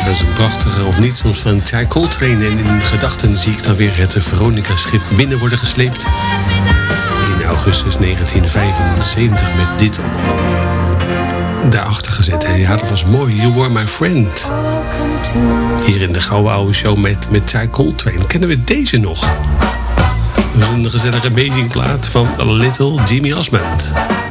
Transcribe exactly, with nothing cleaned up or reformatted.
dat is een prachtige, of niet, soms van Ty Coltrane. En in gedachten zie ik dan weer het Veronica-schip binnen worden gesleept. In augustus negentien vijfenzeventig met dit daarachter gezet. Hè. Ja, dat was mooi. You Were My Friend. Hier in de Gouden Oude Show met, met Ty Coltrane. Kennen we deze nog? Dat is een gezellige amazing plaat van Little Jimmy Osmond.